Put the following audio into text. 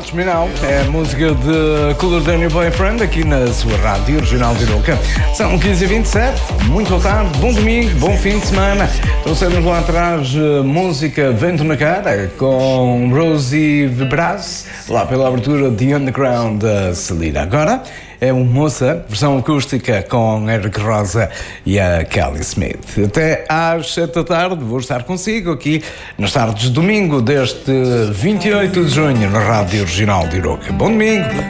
Watch Me Now é a música de Cooler Than Your Boyfriend aqui na sua rádio regional de Iroca. São 15h27, muito boa tarde, bom domingo, bom fim de semana. Trouxemos lá atrás música Vento na Cara com Rosie Vibraz, lá pela abertura de Underground da Celina. Agora é um Moça, versão acústica com Eric Rosa e a Kelly Smith. Até às 7 da tarde vou estar consigo aqui nas tardes de domingo deste 28 de junho na Rádio Regional de Iroca. Bom domingo!